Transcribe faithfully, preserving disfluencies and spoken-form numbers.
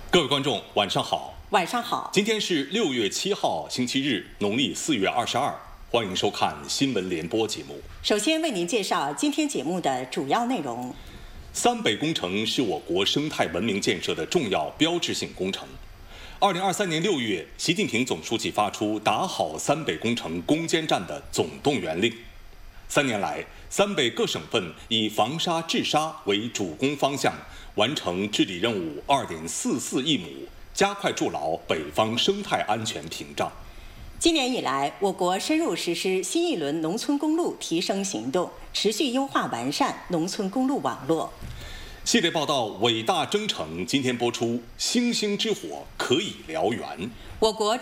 各位观众，晚上好。 晚上好。 今天是六月七号，星期日，农历四月二十二。欢迎收看新闻联播节目。 首先为您介绍今天节目的主要内容。 三北工程是我国生态文明建设的重要标志性工程。二零二三年六月，习近平总书记发出打好三北工程攻坚战的总动员令。三年来，三北各省份以防沙治沙为主攻方向，完成治理任务二点四四亿亩，加快筑牢北方生态安全屏障。 今年以来，我国深入实施新一轮农村公路提升行动，持续优化完善农村公路网络。 系列报道《伟大征程》今天播出，星星之火可以燎原。 我国